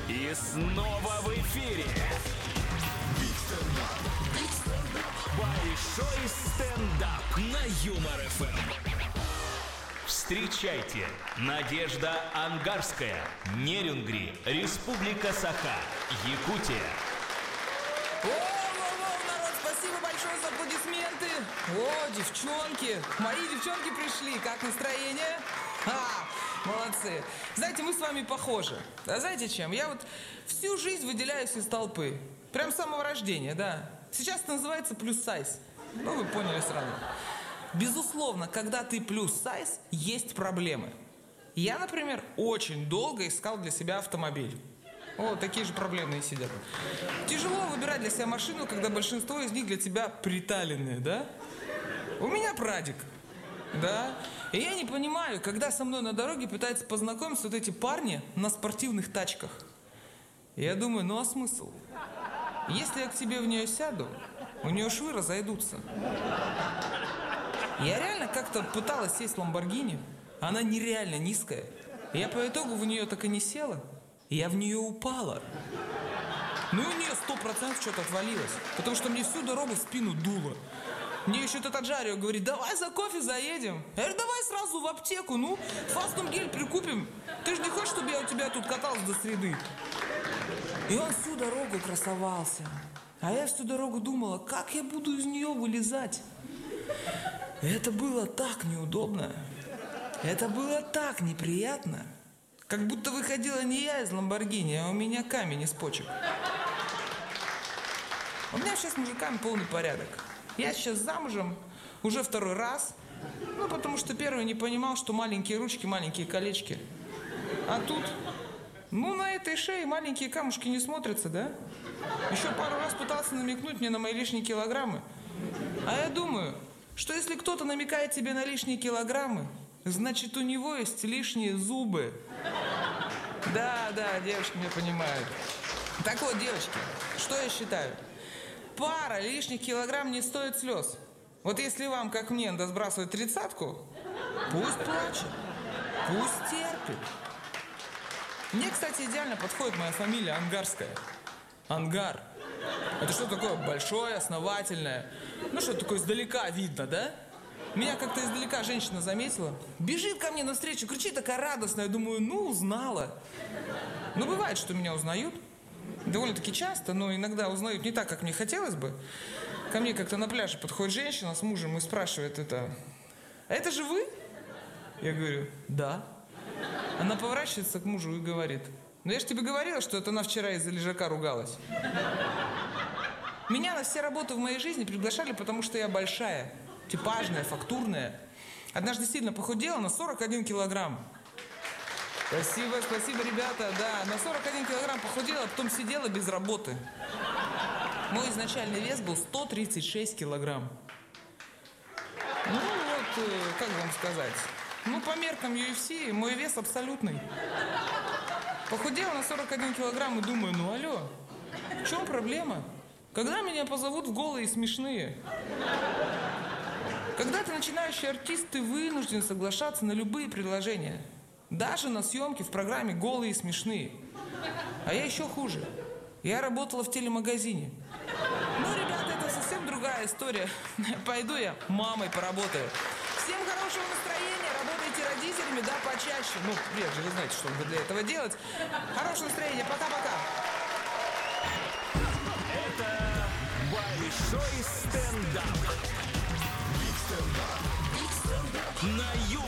И снова в эфире большой стендап на Юмор ФМ. Встречайте, Надежда Ангарская, Нерюнгри, Республика Саха, Якутия. Народ, спасибо большое за аплодисменты. О, девчонки, мои девчонки пришли, как настроение? Молодцы. Знаете, мы с вами похожи. А знаете чем? Я вот всю жизнь выделяюсь из толпы. Прям с самого рождения, да. Сейчас это называется плюс сайз. Ну, вы поняли сразу. Безусловно, когда ты плюс сайз, есть проблемы. Я, например, очень долго искал для себя автомобиль. Вот такие же проблемные сидят. Тяжело выбирать для себя машину, когда большинство из них для тебя приталенные, да? У меня прадик, да? И я не понимаю, когда со мной на дороге пытаются познакомиться вот эти парни на спортивных тачках. Я думаю, ну а смысл? Если я к тебе в нее сяду, у нее швы разойдутся. Я реально как-то пыталась сесть в Ламборгини. Она нереально низкая. Я по итогу в нее так и не села. Я в нее упала. Ну и у нее 100% что-то отвалилось. Потому что мне всю дорогу в спину дуло. Мне еще этот Аджарио говорит, давай за кофе заедем. Я говорю, давай сразу в аптеку, ну, фастум гель прикупим. Ты же не хочешь, чтобы я у тебя тут катался до среды? И он всю дорогу красовался. А я всю дорогу думала, как я буду из нее вылезать. Это было так неудобно. Это было так неприятно. Как будто выходила не я из Ламборгини, а у меня камень из почек. У меня сейчас с мужиками полный порядок. Я сейчас замужем уже второй раз. Ну, потому что первый не понимал, что маленькие ручки, маленькие колечки. А тут, ну, на этой шее маленькие камушки не смотрятся, да? Еще пару раз пытался намекнуть мне на мои лишние килограммы. А я думаю, что если кто-то намекает тебе на лишние килограммы, значит, у него есть лишние зубы. Да, девушки меня понимают. Так вот, девочки, что я считаю? Пара лишних килограмм не стоит слез. Вот если вам, как мне, надо сбрасывать 30-ку, пусть плачет, пусть терпит. Мне, кстати, идеально подходит моя фамилия Ангарская. Ангар. Это что такое? Большое, основательное. Ну что такое, издалека видно, да? Меня как-то издалека женщина заметила. Бежит ко мне навстречу, кричит такая радостная. Я думаю, ну, узнала. Ну, бывает, что меня узнают. Довольно-таки часто, но иногда узнают не так, как мне хотелось бы. Ко мне как-то на пляже подходит женщина с мужем и спрашивает это же вы? Я говорю, да. Она поворачивается к мужу и говорит, ну я же тебе говорила, что это она вчера из-за лежака ругалась. Меня на все работы в моей жизни приглашали, потому что я большая, типажная, фактурная. Однажды сильно похудела на 41 килограмм. Спасибо, ребята. Да, на 41 килограмм похудела, а потом сидела без работы. Мой изначальный вес был 136 килограмм. Ну вот, как вам сказать. Ну, по меркам UFC мой вес абсолютный. Похудела на 41 килограмм и думаю, ну алло, в чем проблема? Когда меня позовут в голые и смешные? Когда ты начинающий артист, ты вынужден соглашаться на любые предложения. Даже на съемки в программе «Голые и смешные». А я еще хуже. Я работала в телемагазине. Ну, ребята, это совсем другая история. Пойду я мамой поработаю. Всем хорошего настроения, работайте родителями, да, почаще. Ну, прежде вы знаете, что надо для этого делать. Хорошего настроения, пока-пока. Это большой стендап. На Юмор.